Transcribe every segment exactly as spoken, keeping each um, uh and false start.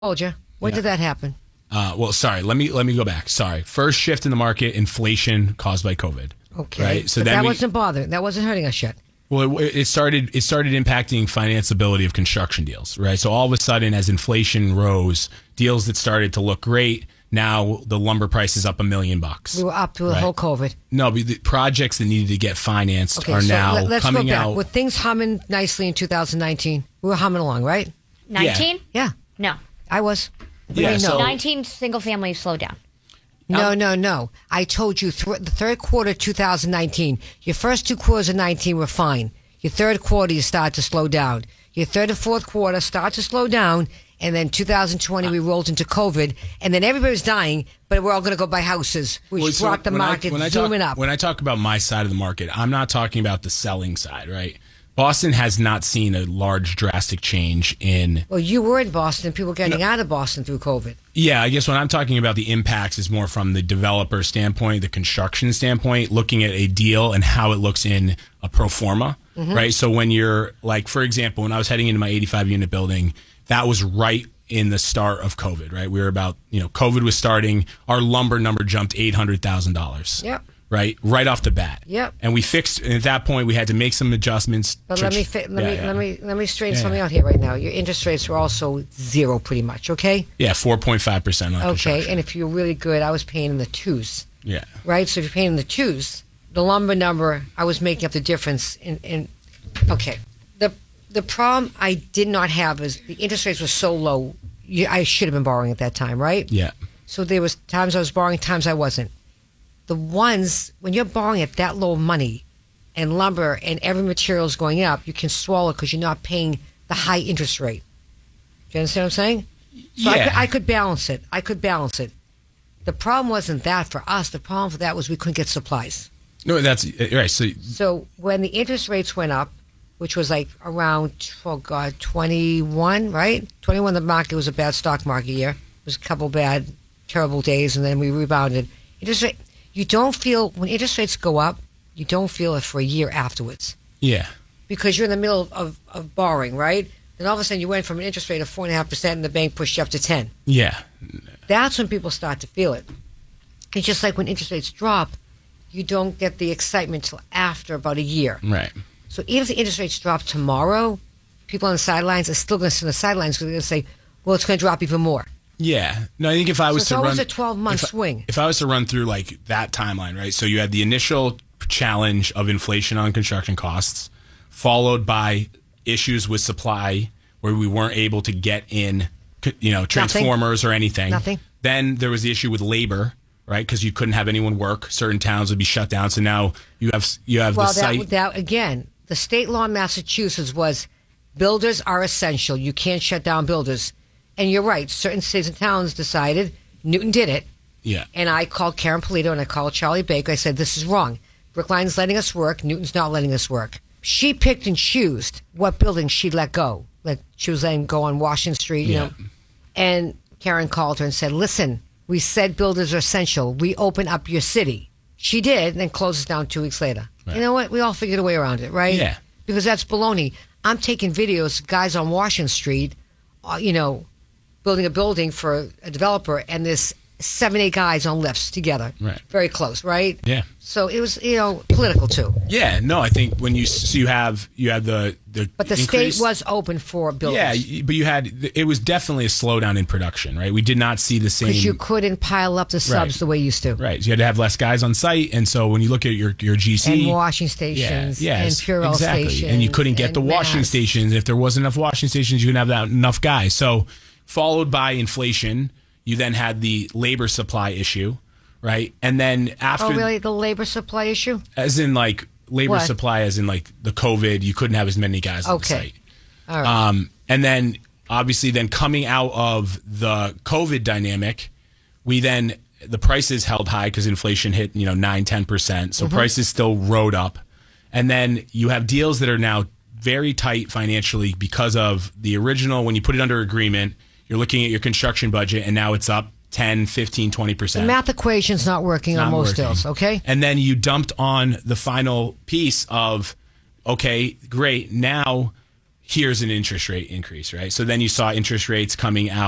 Told you. When Yeah. did that happen? Uh, well, sorry. Let me let me go back. Sorry. First shift in the market, inflation caused by COVID. Okay. Right. So but then that we, wasn't bothering. That wasn't hurting us yet. Well, it, it started. It started impacting financeability of construction deals. Right. So all of a sudden, as inflation rose, deals that started to look great. Now the lumber price is up a million bucks. We were up through the Right. whole COVID. No, but the projects that needed to get financed Okay, are so now let, let's coming go back. out. With things humming nicely in two thousand nineteen, we were humming along, right? nineteen? Yeah, No. I was. What do you Yeah, mean, so- no. nineteen single family slowed down. No, no, no. I told you th- the third quarter two thousand nineteen. Your first two quarters of nineteen were fine. Your third quarter, you start to slow down. Your third and fourth quarter start to slow down. And then two thousand twenty, we rolled into COVID. And then everybody was dying, but we're all going to go buy houses, which Well, so brought the when I- market when I zooming talk, up. When I talk about my side of the market, I'm not talking about the selling side, right? Boston has not seen a large, drastic change in. Well, you were in Boston. People getting out of Boston through COVID. Yeah, I guess when I'm talking about the impacts is more from the developer standpoint, the construction standpoint, looking at a deal and how it looks in a pro forma, Mm-hmm. right? So when you're like, for example, when I was heading into my eighty-five unit building, that was right in the start of COVID, right? We were about, you know, COVID was starting. Our lumber number jumped eight hundred thousand dollars. Yep. Right, right off the bat. Yep. And we fixed. And at that point, we had to make some adjustments. But to- let me fi- let yeah, me yeah. let me let me straighten Yeah, something yeah. out here right now. Your interest rates were also zero, pretty much. Okay. Yeah, four point five percent on Okay. construction. And if you're really good, I was paying in the twos. Yeah. Right. So if you're paying in the twos, the lumber number, I was making up the difference. In, in okay. The the problem I did not have is the interest rates were so low. You, I should have been borrowing at that time, right? Yeah. So there was times I was borrowing, times I wasn't. The ones, when you're borrowing at that low money and lumber and every material is going up, you can swallow because you're not paying the high interest rate. Do you understand what I'm saying? So I, Yeah. could, I could balance it. I could balance it. The problem wasn't that for us. The problem for that was we couldn't get supplies. No, that's right. So So when the interest rates went up, which was like around, oh God, twenty-one, right? twenty-one, the market was a bad stock market year. It was a couple bad, terrible days, and then we rebounded. Interest rate, you don't feel, when interest rates go up, you don't feel it for a year afterwards yeah. because you're in the middle of, of borrowing, right? Then all of a sudden you went from an interest rate of four point five percent and the bank pushed you up to ten. Yeah. That's when people start to feel it. It's just like when interest rates drop, you don't get the excitement till after about a year. Right. So even if the interest rates drop tomorrow, people on the sidelines are still going to sit on the sidelines because they're going to say, well, it's going to drop even more. Yeah. No, I think if I So was it's to always run a twelve-month if I- swing. If I was to run through like that timeline, right? So you had the initial challenge of inflation on construction costs, followed by issues with supply where we weren't able to get in, you know, transformers or anything. Nothing. Then there was the issue with labor, right? Because you couldn't have anyone work. Certain towns would be shut down. So now you have you have Well, the site. that, that again, the state law in Massachusetts was builders are essential. You can't shut down builders. And you're right. Certain cities and towns decided. Newton did it. yeah. And I called Karen Polito and I called Charlie Baker. I said, this is wrong. Brookline's letting us work. Newton's not letting us work. She picked and chose what buildings she let go. Like she was letting go on Washington Street, you Yeah. know. And Karen called her and said, listen, we said builders are essential. We open up your city. She did, and then closed us down two weeks later. Right. You know what? We all figured a way around it, right? Yeah. Because that's baloney. I'm taking videos, guys on Washington Street, uh, you know, building a building for a developer, and there's seven, eight guys on lifts together. Right. Very close, right? Yeah. So it was, you know, political too. Yeah, no, I think when you so you have you have the the But the increase- state was open for builders. yeah, y- but you had it was definitely a slowdown in production, right? We did not see the same Because you couldn't pile up the subs Right. the way you used to. right. So you had to have less guys on site, and so when you look at your your G C And washing yeah, stations. yes, and Purell exactly, stations. and you couldn't get and the washing Mass. stations. If there wasn't enough washing stations, you couldn't have that enough guys. So followed by inflation, you then had the labor supply issue, right? And then after, Oh, really? The labor supply issue? as in like labor What? supply, as in like the COVID, you couldn't have as many guys on the Okay. site. All right. Um, and then obviously then coming out of the COVID dynamic, we then, the prices held high because inflation hit, you know, nine, ten percent. So prices still rode up. And then you have deals that are now very tight financially because of the original, when you put it under agreement, you're looking at your construction budget and now it's up ten, fifteen, twenty percent. the math equation's not working on Not most working. deals, okay? And then you dumped on the final piece of, okay, great, now here's an interest rate increase, right? So then you saw interest rates coming out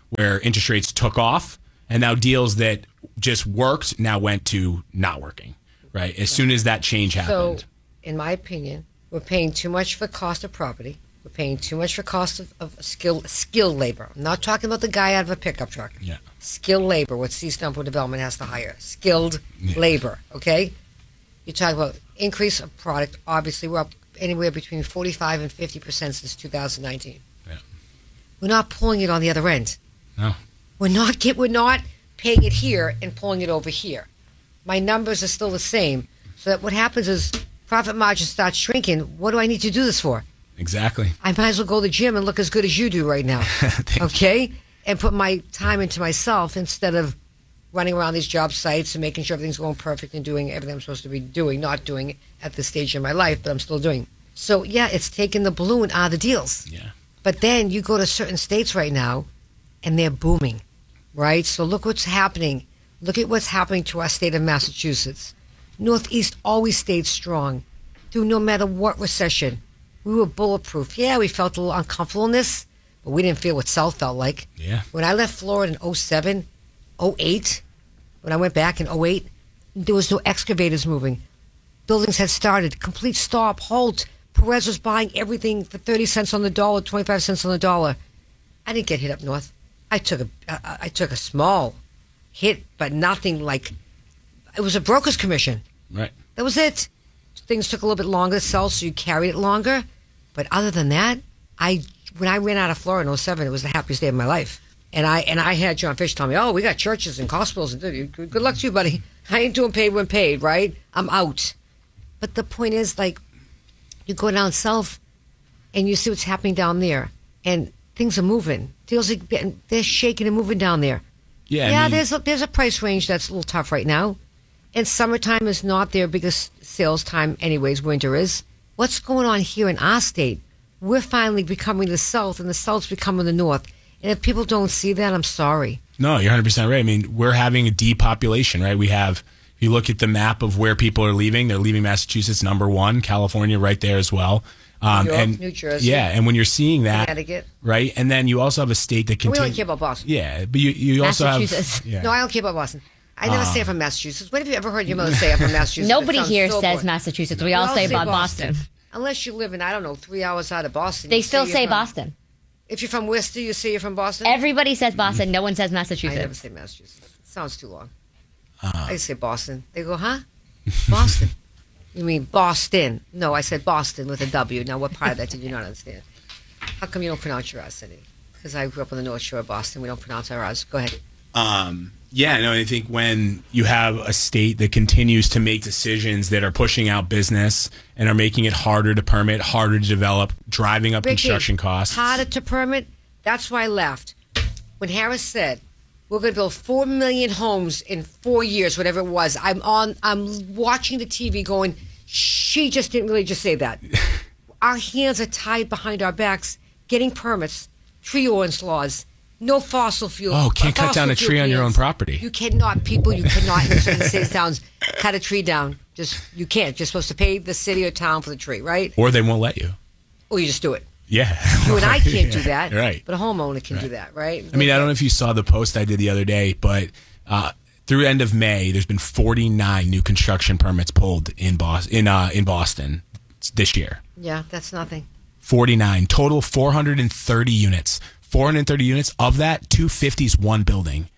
where interest rates took off, and now deals that just worked now went to not working, right? As soon as that change happened. So, in my opinion, we're paying too much for cost of property. We're paying too much for cost of, of skilled skilled labor. I'm not talking about the guy out of a pickup truck. Yeah. Skilled labor, what C Stumpo Development has to hire. Skilled Yeah. labor, okay? You talk about increase of product. Obviously, we're up anywhere between forty-five and fifty percent since two thousand nineteen. Yeah. We're not pulling it on the other end. No. We're not get, we're not paying it here and pulling it over here. My numbers are still the same. So that what happens is profit margin starts shrinking. What do I need to do this for? Exactly. I might as well go to the gym and look as good as you do right now. Okay? And put my time into myself instead of running around these job sites and making sure everything's going perfect and doing everything I'm supposed to be doing, not doing at this stage in my life, but I'm still doing. So, yeah, it's taking the balloon out of the deals. Yeah. But then you go to certain states right now, and they're booming, right? So look what's happening. Look at what's happening to our state of Massachusetts. Northeast always stayed strong through no matter what recession. We were bulletproof. Yeah, we felt a little uncomfortable in this, but we didn't feel what South felt like. Yeah. When I left Florida in oh seven, oh eight, when I went back in oh eight, there was no excavators moving. Buildings had started. Complete stop, halt. Perez was buying everything for thirty cents on the dollar, twenty-five cents on the dollar. I didn't get hit up north. I took a, I, I took a small hit, but nothing like, it was a broker's commission. Right. That was it. Things took a little bit longer to sell, so you carried it longer. But other than that, I when I ran out of Florida in oh seven, it was the happiest day of my life. And I and I had John Fish tell me, oh, we got churches and hospitals. And good good luck to you, buddy. I ain't doing paid when paid, right? I'm out. But the point is, like, you go down south and you see what's happening down there. And things are moving. Deals are getting, they're shaking and moving down there. Yeah. Yeah, I mean, there's a, there's a price range that's a little tough right now. And summertime is not their biggest sales time anyways, winter is. What's going on here in our state? We're finally becoming the South, and the South's becoming the North. And if people don't see that, I'm sorry. No, you're one hundred percent right. I mean, we're having a depopulation, right? We have, if you look at the map of where people are leaving, they're leaving Massachusetts, number one, California right there as well. Um, New York, and New Jersey. Yeah, and when you're seeing that, Connecticut. right? And then you also have a state that We continues. don't care about Boston. Yeah, but you, you also have. Massachusetts. Yeah. No, I don't care about Boston. I never Uh. say I'm from Massachusetts. When have you ever heard your mother say I'm from Massachusetts? Nobody It sounds here so says boring. Massachusetts. We We all say about Boston. Unless you live in, I don't know, three hours out of Boston. They you still you're say from- Boston. If you're from Worcester, you say you're from Boston? Everybody says Boston. No one says I never Massachusetts. say Massachusetts. It sounds too long. Uh. I say Boston. They go, huh? Boston. You mean Boston? No, I said Boston with a W. Now, what part of that did you not understand? How come you don't pronounce your R, Cindy? Because I grew up on the North Shore of Boston. We don't pronounce our R's. Go ahead. Um, yeah, no, I think when you have a state that continues to make decisions that are pushing out business and are making it harder to permit, harder to develop, driving up Ricky, construction costs. Harder to permit. That's why I left. When Harris said, we're going to build four million homes in four years, whatever it was, I'm on. I'm watching the T V going, she just didn't really just say that. Our hands are tied behind our backs, getting permits, tree ordinance laws, no fossil fuel. Oh, can't cut fossil down a fuel tree on your bans. own property. You cannot, people, you cannot in certain cities, towns, cut a tree down. Just, you can't. You're supposed to pay the city or town for the tree, right? Or they won't let you. Or you just do it. Yeah. You and I can't do that. Right. But a homeowner can do that, right? I mean, I don't know if you saw the post I did the other day, but uh, through end of May, there's been forty-nine new construction permits pulled in Boston, in, uh, in Boston this year. Yeah, that's nothing. forty-nine. Total four hundred thirty units. four hundred thirty units. Of that, two fifty is one building.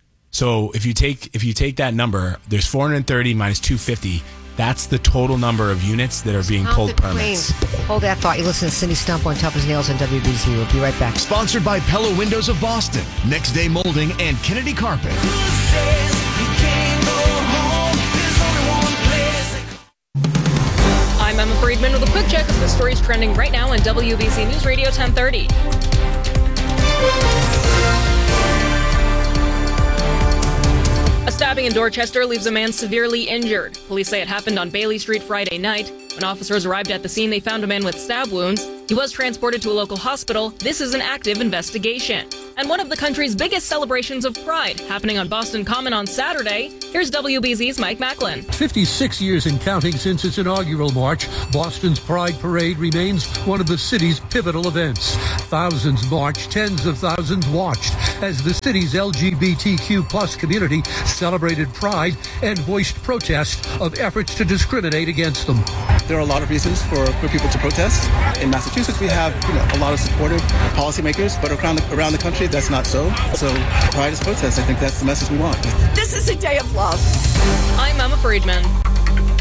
So if you take if you take that number, there's four hundred thirty minus two fifty. That's the total number of units that are being Count pulled the permits. cranes. Hold that thought. You listen to Cindy Stump on Tough as Nails on W B Z. We'll be right back. Sponsored by Pella Windows of Boston, Next Day Molding, and Kennedy Carpet. I'm Emma Friedman with a quick check of the stories trending right now on W B C News Radio ten thirty. A stabbing in Dorchester leaves a man severely injured. Police say it happened on Bailey Street Friday night. When officers arrived at the scene, they found a man with stab wounds. He was transported to a local hospital. This is an active investigation. and one of the country's biggest celebrations of Pride, happening on Boston Common on Saturday. Here's W B Z's Mike Macklin. fifty-six years and counting since its inaugural march, Boston's Pride Parade remains one of the city's pivotal events. Thousands marched, tens of thousands watched as the city's L G B T Q plus community celebrated Pride and voiced protest of efforts to discriminate against them. There are a lot of reasons for, for people to protest. In Massachusetts, we have you know, a lot of supportive policymakers, but around the, around the country, that's not so. So Pride is protest. I think that's the message we want. This is a day of love. I'm Emma Friedman.